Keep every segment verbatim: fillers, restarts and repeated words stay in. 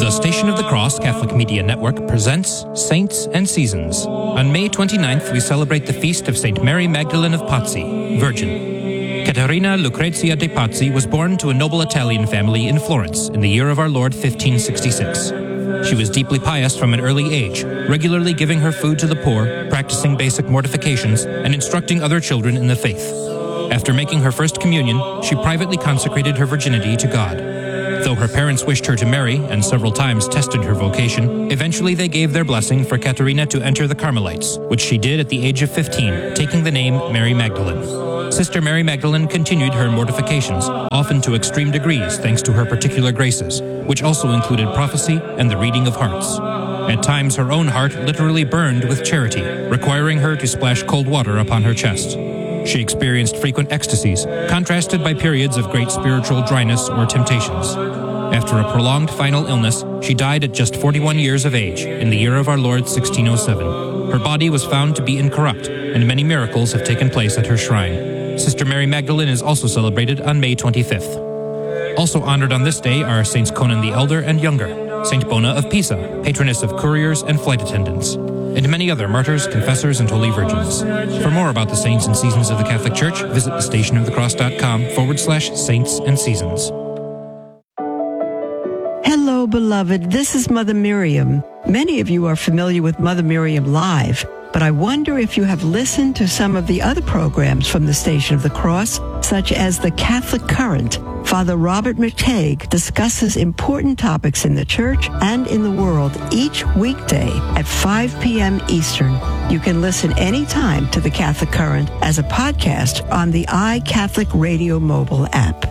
The Station of the Cross Catholic Media Network presents Saints and Seasons. On May twenty-ninth, we celebrate the feast of Saint Mary Magdalene of Pazzi, Virgin. Caterina Lucrezia de Pazzi was born to a noble Italian family in Florence in the year of our Lord fifteen sixty-six. She was deeply pious from an early age, regularly giving her food to the poor, practicing basic mortifications, and instructing other children in the faith. After making her first communion, she privately consecrated her virginity to God. Though her parents wished her to marry and several times tested her vocation, eventually they gave their blessing for Caterina to enter the Carmelites, which she did at the age of fifteen, taking the name Mary Magdalene. Sister Mary Magdalene continued her mortifications, often to extreme degrees thanks to her particular graces, which also included prophecy and the reading of hearts. At times, her own heart literally burned with charity, requiring her to splash cold water upon her chest. She experienced frequent ecstasies, contrasted by periods of great spiritual dryness or temptations. After a prolonged final illness, she died at just forty-one years of age, in the year of our Lord sixteen oh seven. Her body was found to be incorrupt, and many miracles have taken place at her shrine. Sister Mary Magdalene is also celebrated on May twenty-fifth. Also honored on this day are Saints Conan the Elder and Younger, Saint Bona of Pisa, patroness of couriers and flight attendants, and many other martyrs, confessors, and holy virgins. For more about the saints and seasons of the Catholic Church, visit thestationofthecross.com forward slash saints and seasons. Hello, beloved. This is Mother Miriam. Many of you are familiar with Mother Miriam Live, but I wonder if you have listened to some of the other programs from the Station of the Cross, such as The Catholic Current. Father Robert McTague discusses important topics in the Church and in the world each weekday at five p.m. Eastern. You can listen anytime to The Catholic Current as a podcast on the iCatholic Radio mobile app.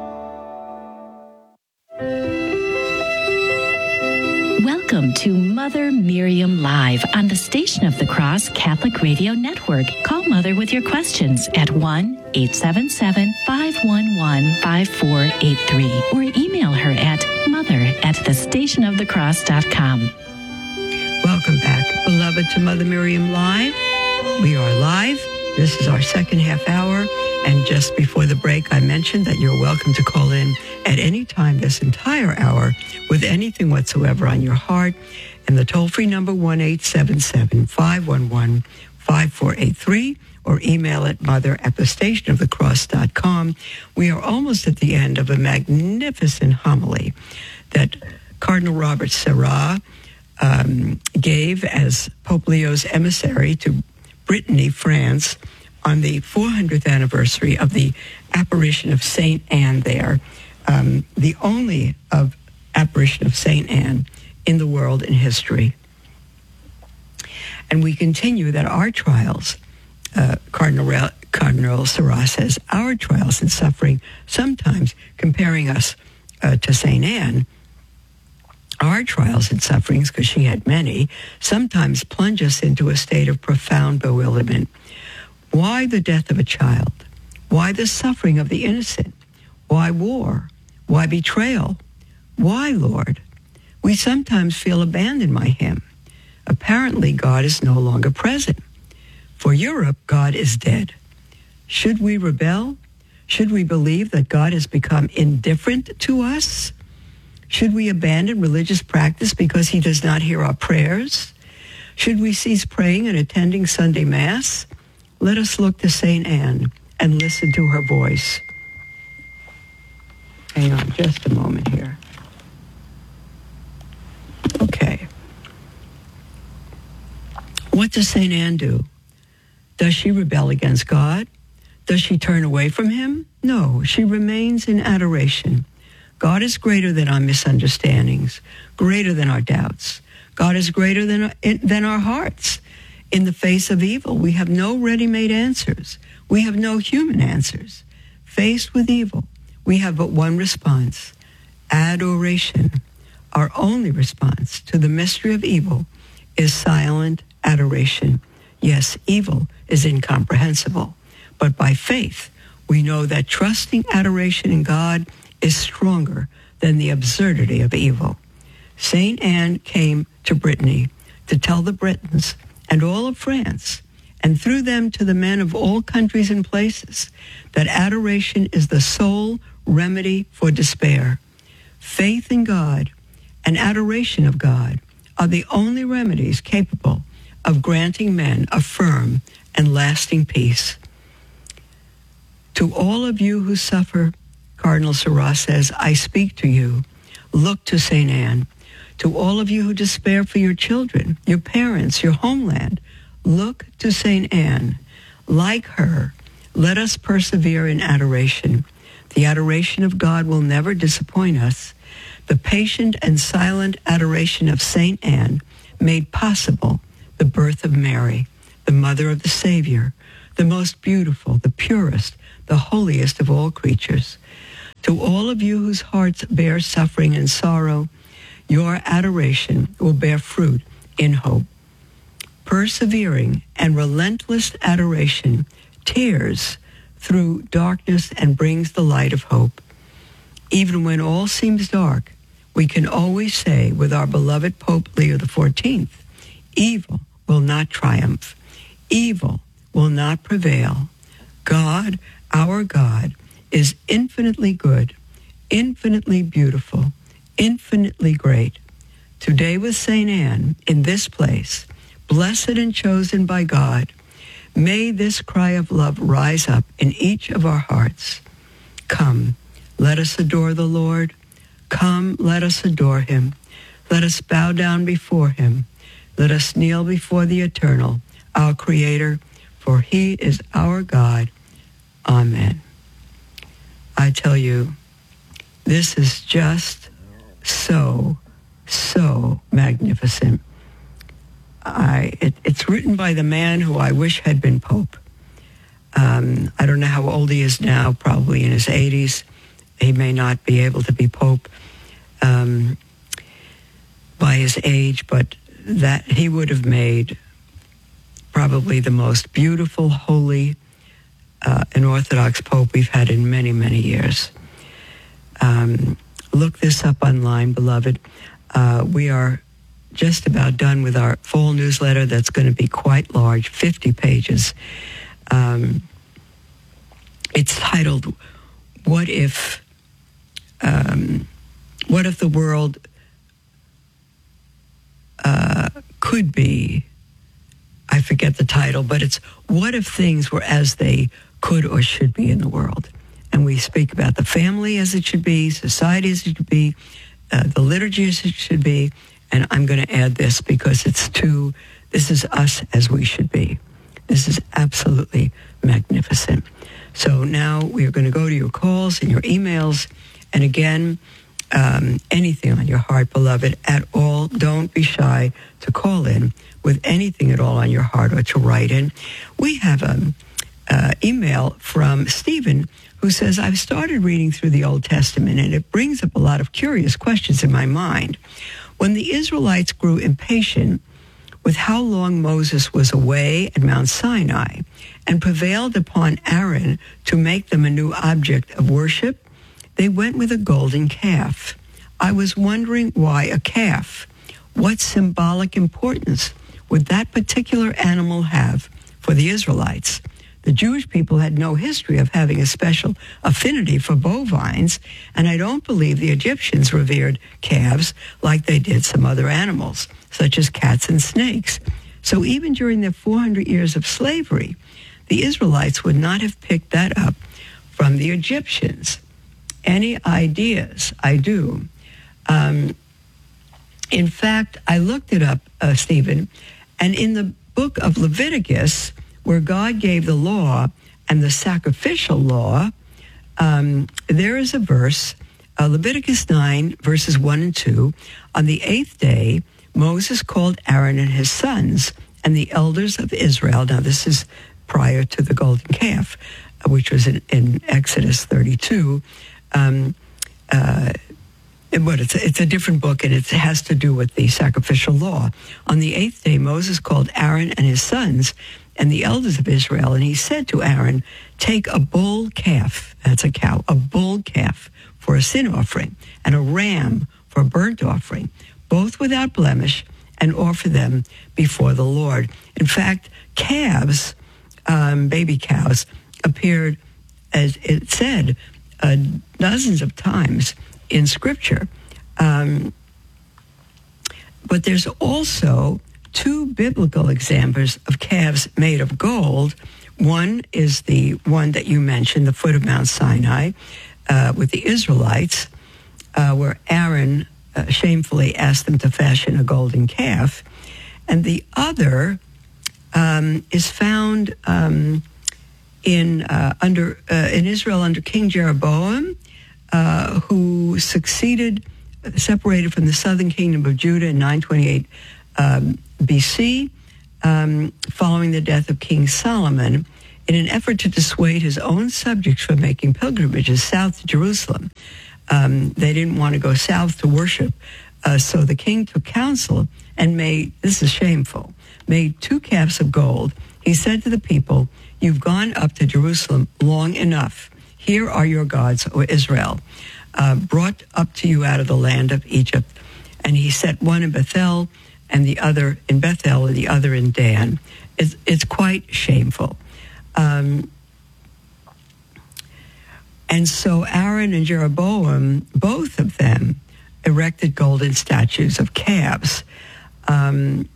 Welcome to Mother Miriam Live on the Station of the Cross Catholic Radio Network. Call Mother with your questions at one eight seven seven, five one one, five four eight three or email her at mother at thestationofthecross.com. Welcome back, beloved, to Mother Miriam Live. We are live. This is our second half hour. And just before the break, I mentioned that you're welcome to call in at any time this entire hour with anything whatsoever on your heart. And the toll-free number, one eight seven seven, five one one, five four eight three, or email at mother at thestationofthecross.com. We are almost at the end of a magnificent homily that Cardinal Robert Sarah um, gave as Pope Leo's emissary to Brittany, France, on the four hundredth anniversary of the apparition of Saint Anne there, um, the only of apparition of Saint Anne in the world in history. And we continue that our trials, uh, Cardinal, Ra- Cardinal Sarah says, our trials and suffering, sometimes comparing us uh, to Saint Anne, our trials and sufferings, because she had many, sometimes plunge us into a state of profound bewilderment. Why the death of a child? Why the suffering of the innocent? Why war? Why betrayal? Why, Lord? We sometimes feel abandoned by him. Apparently, God is no longer present. For Europe, God is dead. Should we rebel? Should we believe that God has become indifferent to us? Should we abandon religious practice because he does not hear our prayers? Should we cease praying and attending Sunday Mass? Let us look to Saint Anne and listen to her voice. Hang on just a moment here. Okay. What does Saint Anne do? Does she rebel against God? Does she turn away from him? No, she remains in adoration. God is greater than our misunderstandings, greater than our doubts. God is greater than, than our hearts. In the face of evil, we have no ready-made answers. We have no human answers. Faced with evil, we have but one response: adoration. Our only response to the mystery of evil is silent adoration. Yes, evil is incomprehensible, but by faith, we know that trusting adoration in God is stronger than the absurdity of evil. Saint Anne came to Brittany to tell the Britons and all of France, and through them to the men of all countries and places, that adoration is the sole remedy for despair. Faith in God and adoration of God are the only remedies capable of granting men a firm and lasting peace. To all of you who suffer, Cardinal Sarah says, I speak to you. Look to Saint Anne. To all of you who despair for your children, your parents, your homeland, look to Saint Anne. Like her, let us persevere in adoration. The adoration of God will never disappoint us. The patient and silent adoration of Saint Anne made possible the birth of Mary, the mother of the Savior, the most beautiful, the purest, the holiest of all creatures. To all of you whose hearts bear suffering and sorrow, your adoration will bear fruit in hope. Persevering and relentless adoration tears through darkness and brings the light of hope. Even when all seems dark, we can always say with our beloved Pope Leo the fourteenth, evil will not triumph. Evil will not prevail. God, our God, is infinitely good, infinitely beautiful, infinitely great. Today with Saint Anne, in this place, blessed and chosen by God, may this cry of love rise up in each of our hearts. Come, let us adore the Lord. Come, let us adore him. Let us bow down before him. Let us kneel before the Eternal, our Creator, for he is our God. Amen. I tell you, this is just so, so magnificent. I, it, it's written by the man who I wish had been Pope. Um, I don't know how old he is now, probably in his eighties. He may not be able to be Pope um, by his age, but that he would have made probably the most beautiful, holy, uh, and Orthodox Pope we've had in many, many years. Um, look this up online, beloved. Uh, we are just about done with our fall newsletter that's going to be quite large, fifty pages. Um, it's titled, What If, um, What If the World uh, Could Be, I forget the title, but it's What If Things Were As They Could or Should Be in the World? And we speak about the family as it should be, society as it should be, uh, the liturgy as it should be, and I'm going to add this because it's too, this is us as we should be. This is absolutely magnificent. So now we are going to go to your calls and your emails. And again, um, anything on your heart, beloved, at all, don't be shy to call in with anything at all on your heart or to write in. We have an uh, email from Stephen who says, I've started reading through the Old Testament and it brings up a lot of curious questions in my mind. When the Israelites grew impatient with how long Moses was away at Mount Sinai and prevailed upon Aaron to make them a new object of worship, they went with a golden calf. I was wondering why a calf? What symbolic importance would that particular animal have for the Israelites? The Jewish people had no history of having a special affinity for bovines, and I don't believe the Egyptians revered calves like they did some other animals, such as cats and snakes. So even during their four hundred years of slavery, the Israelites would not have picked that up from the Egyptians. Any ideas? I do. Um, in fact, I looked it up, uh, Stephen, and in the book of Leviticus, where God gave the law and the sacrificial law, um, there is a verse, uh, Leviticus nine, verses one and two. On the eighth day, Moses called Aaron and his sons and the elders of Israel. Now, this is prior to the golden calf, uh, which was in, in Exodus thirty-two. Um, uh, but it's a, it's a different book, and it has to do with the sacrificial law. On the eighth day, Moses called Aaron and his sons and the elders of Israel, and he said to Aaron, take a bull calf, that's a cow, a bull calf for a sin offering, and a ram for a burnt offering, both without blemish, and offer them before the Lord. In fact, calves, um, baby cows, appeared, as it said, uh, dozens of times in Scripture. Um, but there's also two biblical examples of calves made of gold. One is the one that you mentioned, the foot of Mount Sinai, uh, with the Israelites, uh, where Aaron uh, shamefully asked them to fashion a golden calf. And the other um, is found um, in uh, under uh, in Israel under King Jeroboam, uh, who succeeded, separated from the southern kingdom of Judah in nine twenty-eight um, B C, um, following the death of King Solomon, in an effort to dissuade his own subjects from making pilgrimages south to Jerusalem. Um, they didn't want to go south to worship, uh, so the king took counsel and made, this is shameful, made two calves of gold. He said to the people, "You've gone up to Jerusalem long enough. Here are your gods, O Israel, uh, brought up to you out of the land of Egypt." And he set one in Bethel and the other in Bethel and the other in Dan. It's, it's quite shameful. Um, and so Aaron and Jeroboam, both of them, erected golden statues of calves. Um,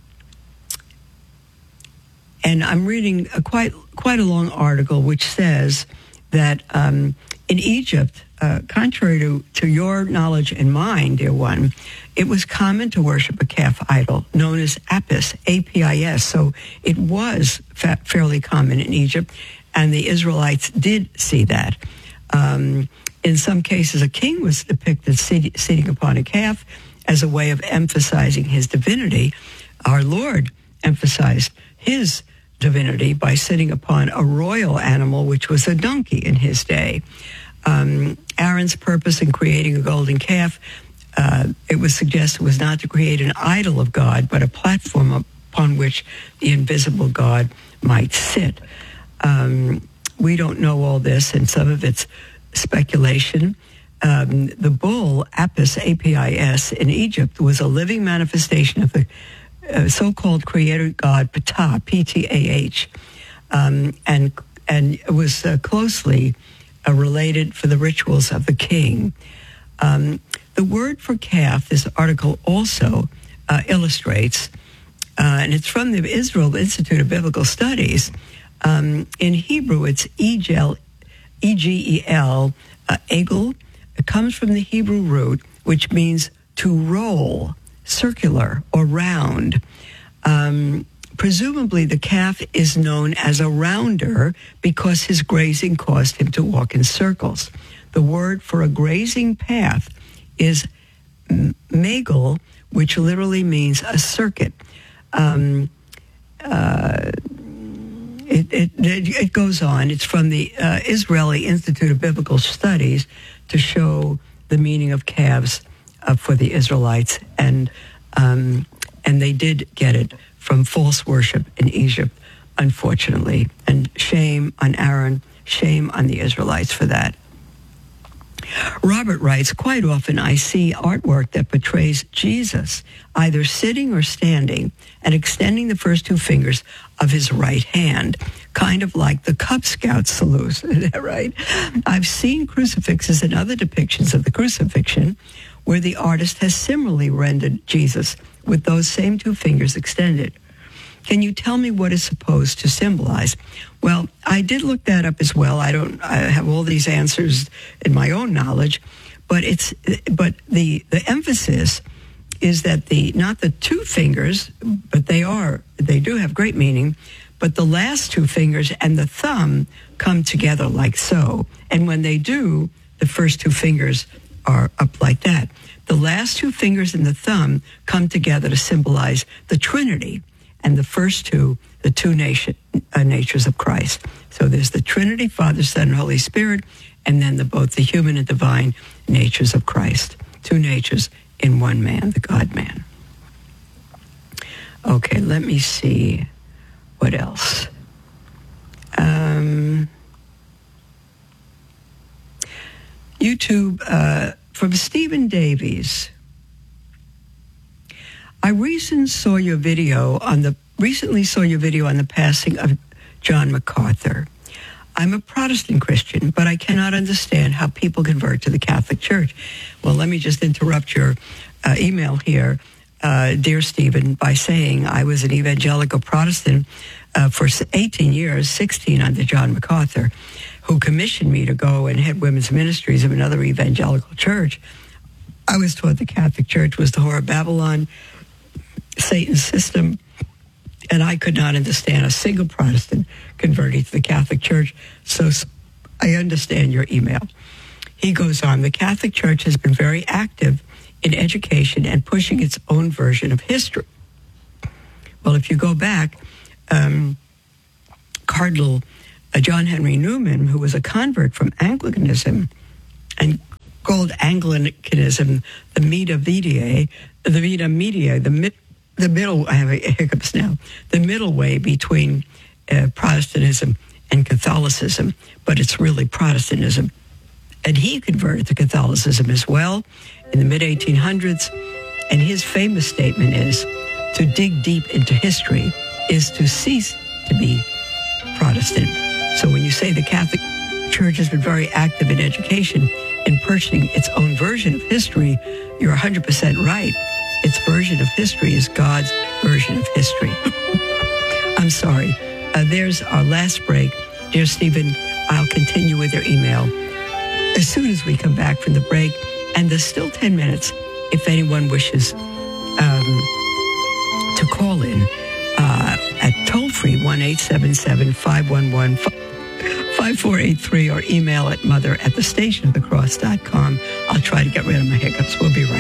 and I'm reading a quite quite a long article which says that um, in Egypt, uh, contrary to, to your knowledge and mine, dear one, it was common to worship a calf idol known as Apis, A P I S. So it was fa- fairly common in Egypt, and the Israelites did see that. Um, in some cases, a king was depicted sit- sitting upon a calf as a way of emphasizing his divinity. Our Lord emphasized his divinity by sitting upon a royal animal, which was a donkey in his day. Um, Aaron's purpose in creating a golden calf, uh, it was suggested, was not to create an idol of God, but a platform upon which the invisible God might sit. Um, we don't know all this, and some of it's speculation. Um, the bull, Apis, A P I S, in Egypt was a living manifestation of the uh, so-called creator god Ptah, P T A H, um, and and it was uh, closely uh, related for the rituals of the king. Um, the word for calf, this article also uh, illustrates, uh, and it's from the Israel Institute of Biblical Studies. Um, in Hebrew, it's Egel, E G E L, uh, egel. It comes from the Hebrew root, which means to roll, circular, or round. Um, presumably, the calf is known as a rounder because his grazing caused him to walk in circles. The word for a grazing path is megel, which literally means a circuit. Um, uh, It, it, it goes on. It's from the uh, Israeli Institute of Biblical Studies to show the meaning of calves uh, for the Israelites, and um, and they did get it from false worship in Egypt, unfortunately. And shame on Aaron, shame on the Israelites for that. Robert writes, "Quite often I see artwork that portrays Jesus either sitting or standing and extending the first two fingers of his right hand, kind of like the Cub Scout salute." Is that right? I've seen crucifixes and other depictions of the crucifixion where the artist has similarly rendered Jesus with those same two fingers extended. Can you tell me what is supposed to symbolize? Well, I did look that up as well. I don't I have all these answers in my own knowledge, but it's but the the emphasis is that the not the two fingers, but they are they do have great meaning, but the last two fingers and the thumb come together like so. And when they do, the first two fingers are up like that. The last two fingers and the thumb come together to symbolize the Trinity. And the first two, the two nation, uh, natures of Christ. So there's the Trinity, Father, Son, and Holy Spirit, and then the, both the human and divine natures of Christ. Two natures in one man, the God-man. Okay, let me see what else. Um, YouTube, uh, from Stephen Davies. I recently saw your video on the recently saw your video on the passing of John MacArthur. I'm a Protestant Christian, but I cannot understand how people convert to the Catholic Church. Well, let me just interrupt your uh, email here. uh, dear Stephen, by saying I was an evangelical Protestant uh, for eighteen years, sixteen under John MacArthur, who commissioned me to go and head women's ministries of another evangelical church. I was taught the Catholic Church was the whore of Babylon, Satan's system, and I could not understand a single Protestant converting to the Catholic Church, so I understand your email. He goes on, the Catholic Church has been very active in education and pushing its own version of history. Well, if you go back, um, Cardinal uh, John Henry Newman, who was a convert from Anglicanism and called Anglicanism the Vita Media, the Vita Media, the mid, the middle, I have hiccups now, the middle way between uh, Protestantism and Catholicism, but it's really Protestantism. And he converted to Catholicism as well in the mid eighteen hundreds. And his famous statement is, to dig deep into history is to cease to be Protestant. So when you say the Catholic Church has been very active in education and pursuing its own version of history, you're one hundred percent right. Its version of history is God's version of history. I'm sorry. Uh, there's our last break. Dear Stephen, I'll continue with your email as soon as we come back from the break. And there's still ten minutes if anyone wishes um, to call in uh, at toll-free one eight seven seven, five one one, five four eight three or email at mother at the station of the cross dot com. I'll try to get rid of my hiccups. We'll be right back.